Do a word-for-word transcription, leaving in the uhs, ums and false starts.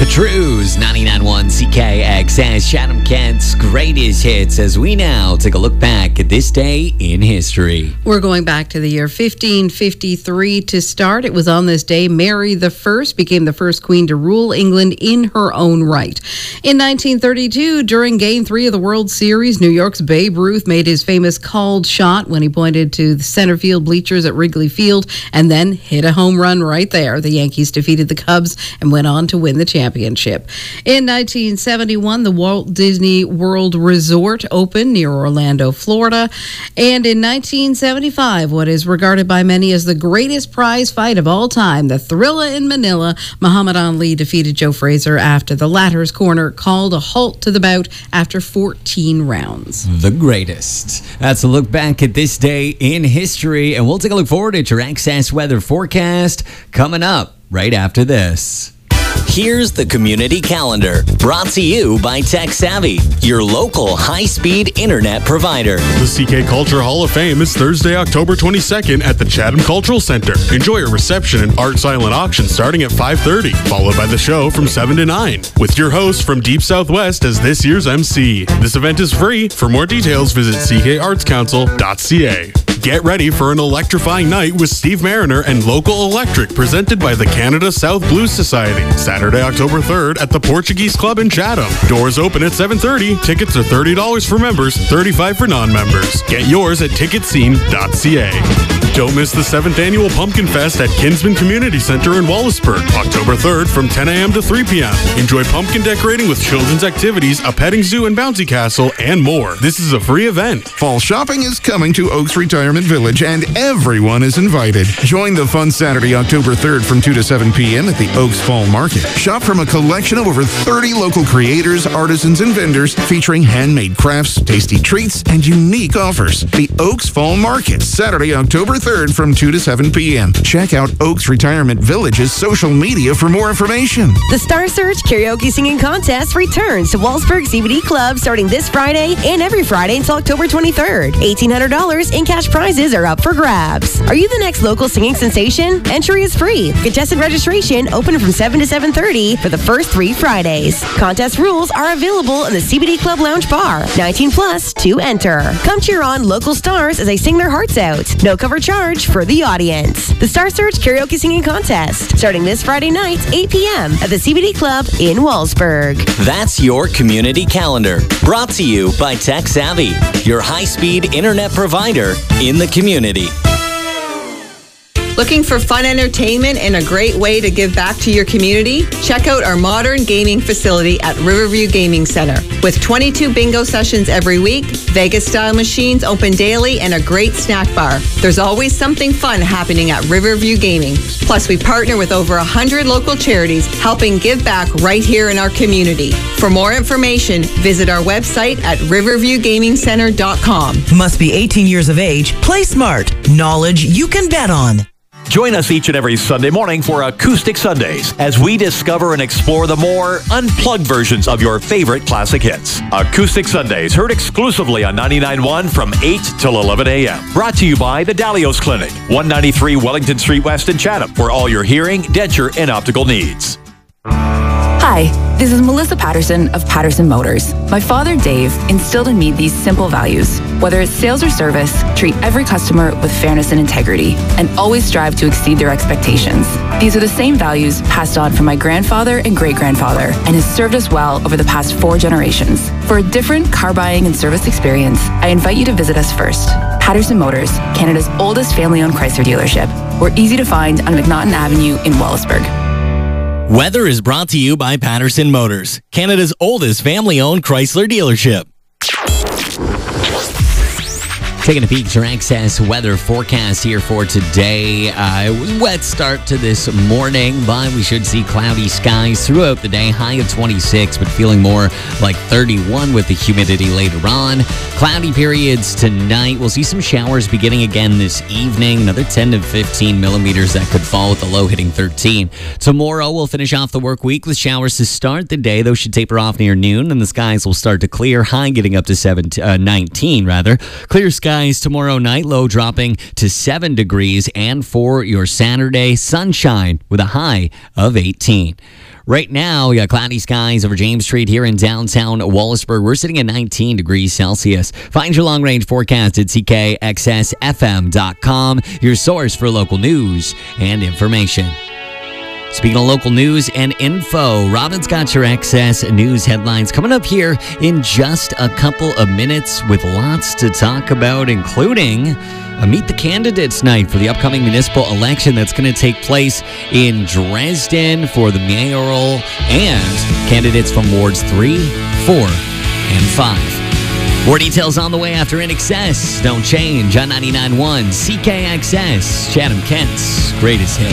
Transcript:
Patroos, ninety-nine point one C K X S, Chatham Kent's greatest hits, as we now take a look back at this day in history. We're going back to the year fifteen fifty-three to start. It was on this day Mary the First became the first queen to rule England in her own right. In nineteen thirty-two, during Game three of the World Series, New York's Babe Ruth made his famous called shot when he pointed to the center field bleachers at Wrigley Field and then hit a home run right there. The Yankees defeated the Cubs and went on to win the championship. In nineteen seventy-one, the Walt Disney World Resort opened near Orlando, Florida. And in nineteen seventy-five, what is regarded by many as the greatest prize fight of all time, the Thrilla in Manila, Muhammad Ali defeated Joe Frazier after the latter's corner called a halt to the bout after fourteen rounds. The greatest. That's a look back at this day in history, and we'll take a look forward at your Access weather forecast coming up right after this. Here's the community calendar, brought to you by Tech Savvy, your local high-speed internet provider. The C K Culture Hall of Fame is Thursday, October twenty-second at the Chatham Cultural Center. Enjoy a reception and art silent auction starting at five thirty, followed by the show from seven to nine, with your host from Deep Southwest as this year's M C. This event is free. For more details, visit c k arts council dot c a. Get ready for an electrifying night with Steve Mariner and Local Electric, presented by the Canada South Blues Society. Saturday, October third at the Portuguese Club in Chatham. Doors open at seven thirty. Tickets are thirty dollars for members, thirty-five dollars for non-members. Get yours at ticket scene dot c a. Don't miss the seventh Annual Pumpkin Fest at Kinsman Community Center in Wallaceburg, October third from ten a.m. to three p.m. Enjoy pumpkin decorating with children's activities, a petting zoo and bouncy castle, and more. This is a free event. Fall shopping is coming to Oaks Retirement Village, and everyone is invited. Join the fun Saturday, October third from two to seven p.m. at the Oaks Fall Market. Shop from a collection of over thirty local creators, artisans, and vendors featuring handmade crafts, tasty treats, and unique offers. The Oaks Fall Market, Saturday, October third from two to seven p.m. Check out Oaks Retirement Village's social media for more information. The Star Search Karaoke Singing Contest returns to Wallsburg C B D Club starting this Friday and every Friday until October twenty-third. eighteen hundred dollars in cash prizes are up for grabs. Are you the next local singing sensation? Entry is free. Contestant registration open from seven to seven thirty for the first three Fridays. Contest rules are available in the C B D Club Lounge Bar. nineteen plus to enter. Come cheer on local stars as they sing their hearts out. No cover charge for the audience. The Star Search Karaoke Singing Contest starting this Friday night, eight p.m. at the C B D Club in Wallaceburg. That's your community calendar, brought to you by Tech Savvy, your high-speed internet provider in the community. Looking for fun entertainment and a great way to give back to your community? Check out our modern gaming facility at Riverview Gaming Center. With twenty-two bingo sessions every week, Vegas-style machines open daily, and a great snack bar. There's always something fun happening at Riverview Gaming. Plus, we partner with over one hundred local charities helping give back right here in our community. For more information, visit our website at riverview gaming center dot com. Must be eighteen years of age. Play smart. Knowledge you can bet on. Join us each and every Sunday morning for Acoustic Sundays as we discover and explore the more unplugged versions of your favorite classic hits. Acoustic Sundays, heard exclusively on ninety-nine point one from eight till eleven a.m. Brought to you by the Dalios Clinic, one ninety-three Wellington Street West in Chatham, for all your hearing, denture, and optical needs. Hi, this is Melissa Patterson of Patterson Motors. My father, Dave, instilled in me these simple values. Whether it's sales or service, treat every customer with fairness and integrity, and always strive to exceed their expectations. These are the same values passed on from my grandfather and great-grandfather, and has served us well over the past four generations. For a different car buying and service experience, I invite you to visit us first. Patterson Motors, Canada's oldest family-owned Chrysler dealership. We're easy to find on McNaughton Avenue in Wallaceburg. Weather is brought to you by Patterson Motors, Canada's oldest family-owned Chrysler dealership. Taking a peek at your Access weather forecast here for today. Uh, it was a wet start to this morning, but we should see cloudy skies throughout the day. High of twenty-six, but feeling more like thirty-one with the humidity later on. Cloudy periods tonight. We'll see some showers beginning again this evening. Another ten to fifteen millimeters that could fall with the low hitting thirteen. Tomorrow we'll finish off the work week with showers to start the day. Those should taper off near noon, and the skies will start to clear. High getting up to seventeen, uh, nineteen rather. Clear skies tomorrow night, low dropping to seven degrees, and for your Saturday, sunshine with a high of eighteen. Right now, we got cloudy skies over James Street here in downtown Wallaceburg. We're sitting at nineteen degrees Celsius. Find your long-range forecast at C K X S F M dot com, your source for local news and information. Speaking of local news and info, Robin's got your Access News headlines coming up here in just a couple of minutes with lots to talk about, including a Meet the Candidates night for the upcoming municipal election that's going to take place in Dresden for the mayoral and candidates from wards three, four, and five. More details on the way after In Excess. Don't change on ninety-nine point one C K X S, Chatham, Kent's greatest hits.